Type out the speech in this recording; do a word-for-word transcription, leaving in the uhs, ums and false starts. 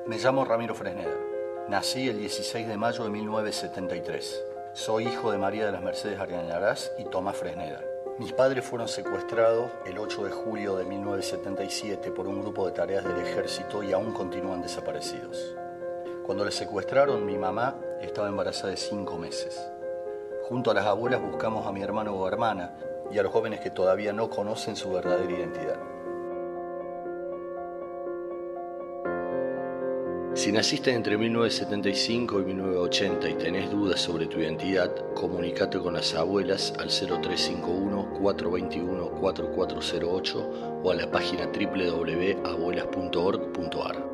Me llamo Ramiro Fresneda. Nací el dieciséis de mayo de mil novecientos setenta y tres. Soy hijo de María de las Mercedes Areñarás y Tomás Fresneda. Mis padres fueron secuestrados el ocho de julio de mil novecientos setenta y siete por un grupo de tareas del ejército y aún continúan desaparecidos. Cuando les secuestraron, mi mamá estaba embarazada de cinco meses. Junto a las abuelas buscamos a mi hermano o hermana y a los jóvenes que todavía no conocen su verdadera identidad. Si naciste entre mil novecientos setenta y cinco y mil novecientos ochenta y tenés dudas sobre tu identidad, comunicate con las abuelas al cero tres cinco uno, cuatro dos uno, cuatro cuatro cero ocho o a la página doble u doble u doble u punto abuelas punto org punto a r.